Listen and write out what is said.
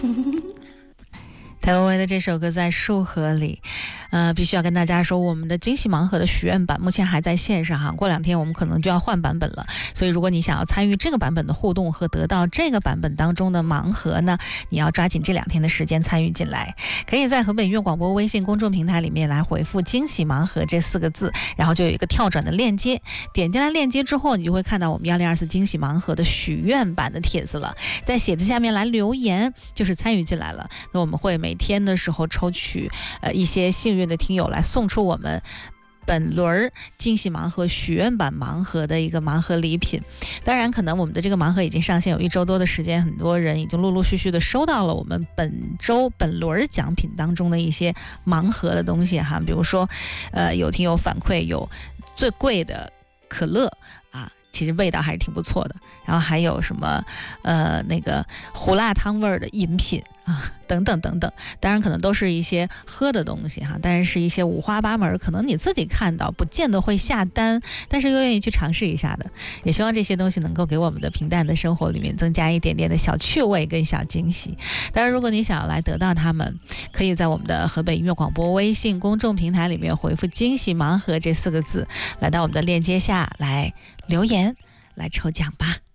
谭维维的这首歌在树河里，必须要跟大家说，我们的惊喜盲盒的许愿版目前还在线上哈，过2天我们可能就要换版本了，所以如果你想要参与这个版本的互动和得到这个版本当中的盲盒呢，你要抓紧这2天的时间参与进来。可以在河北音乐广播微信公众平台里面来回复惊喜盲盒这4个字，然后就有一个跳转的链接，点进来链接之后，你就会看到我们1024惊喜盲盒的许愿版的帖子了，在写字下面来留言就是参与进来了。那我们会每天的时候抽取一些幸运的听友来送出我们本轮惊喜盲盒许愿版盲盒的一个盲盒礼品。当然可能我们的这个盲盒已经上线有1周多的时间，很多人已经陆陆续续的收到了我们本轮奖品当中的一些盲盒的东西哈，比如说有听友反馈有最贵的可乐啊，其实味道还是挺不错的，然后还有什么那个胡辣汤味的饮品啊，等等等等，当然可能都是一些喝的东西哈，但是一些五花八门，可能你自己看到不见得会下单，但是又愿意去尝试一下的，也希望这些东西能够给我们的平淡的生活里面增加一点点的小趣味跟小惊喜。当然如果你想要来得到它们，可以在我们的河北音乐广播微信公众平台里面回复惊喜盲盒这4个字，来到我们的链接下来留言来抽奖吧。